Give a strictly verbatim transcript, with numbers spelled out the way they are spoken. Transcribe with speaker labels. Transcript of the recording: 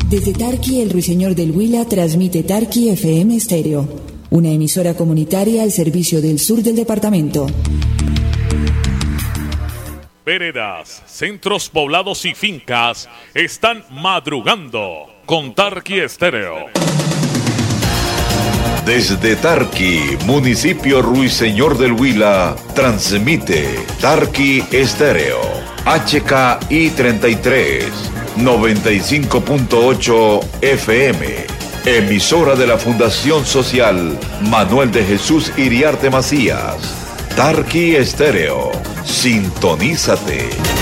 Speaker 1: Desde Tarqui, el Ruiseñor del Huila transmite Tarqui F M Estéreo, una emisora comunitaria al servicio del sur del departamento.
Speaker 2: Veredas, centros poblados y fincas están madrugando con Tarqui Estéreo.
Speaker 3: Desde Tarqui, municipio Ruiseñor del Huila, transmite Tarqui Estéreo, H K I treinta y tres, noventa y cinco punto ocho F M, emisora de la Fundación Social Manuel de Jesús Iriarte Macías. Tarqui Estéreo, sintonízate.